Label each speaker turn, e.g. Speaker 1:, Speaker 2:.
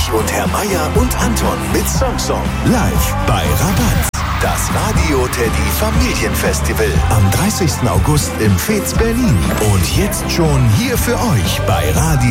Speaker 1: Ulrich und Herr Meier und Anton mit Song live bei Rabatz. Das Radio Teddy Familienfestival am 30. August im Fez Berlin. Und jetzt schon hier für euch bei Radio